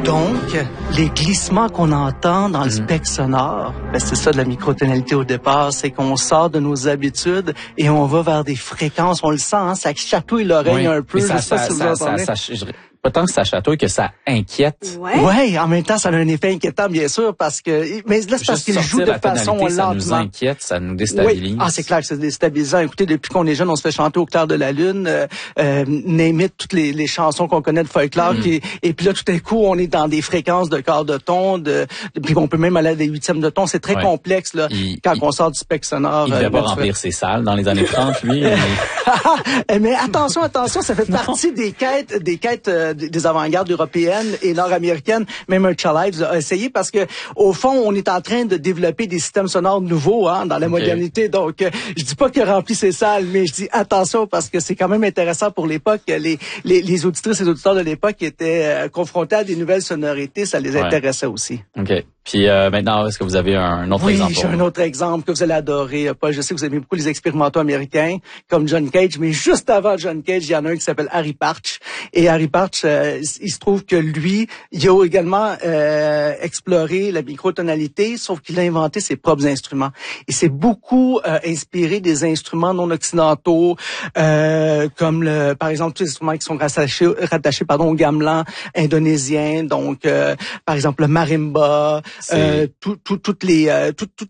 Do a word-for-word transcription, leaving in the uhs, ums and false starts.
Donc, les glissements qu'on entend dans le Mm-hmm. spectre sonore, ben c'est ça de la microtonalité au départ, c'est qu'on sort de nos habitudes et on va vers des fréquences, on le sent, hein, ça chatouille l'oreille Oui. un peu. Mais ça, je sais pas ça, si vous ça, ça, entendez. ça, je dirais pas tant que ça chatouille que ça inquiète. Ouais. Ouais, en même temps, ça a un effet inquiétant, bien sûr, parce que, mais là, c'est parce Juste qu'il joue sortir de la façon tonalité, ça nous lentement. inquiète, ça nous déstabilise. Oui. Ah, c'est clair que c'est déstabilisant. Écoutez, depuis qu'on est jeune, on se fait chanter au clair de la lune, euh, euh, name it, toutes les, les chansons qu'on connaît de folklore, Mm. qui, et puis là, tout à coup, on est dans des fréquences de quart de ton, de, de puis on peut même aller à des huitièmes de ton. C'est très Ouais. complexe, là, Il- quand il- on sort du spectre sonore. Il devait euh, pas naturel. remplir ses salles dans les années trente, lui. mais- Mais attention, attention, ça fait partie des quêtes, des quêtes euh, des avant-gardes européennes et nord-américaines. Même un Lives a essayé parce que au fond, on est en train de développer des systèmes sonores nouveaux, hein, dans la Okay. modernité. Donc, euh, je dis pas qu'il a rempli ses salles, mais je dis attention parce que c'est quand même intéressant pour l'époque. Les, les, les auditrices et les auditeurs de l'époque étaient euh, confrontés à des nouvelles sonorités, ça les Ouais. intéressait aussi. OK. Puis euh, maintenant, est-ce que vous avez un autre Oui, exemple? j'ai un autre exemple que vous allez adorer, Paul. Je sais que vous aimez beaucoup les expérimentaux américains, comme John Cage, mais juste avant John Cage, il y en a un qui s'appelle Harry Partch. Et Harry Partch, euh, il se trouve que lui, il a également euh, exploré la microtonalité, sauf qu'il a inventé ses propres instruments. Et c'est beaucoup euh, inspiré des instruments non occidentaux, euh, comme le, par exemple, tous les instruments qui sont rattachés, rattachés pardon, au gamelan indonésien, donc euh, par exemple le marimba, C'est- euh, tout, tout, toutes les, euh, tout, tout,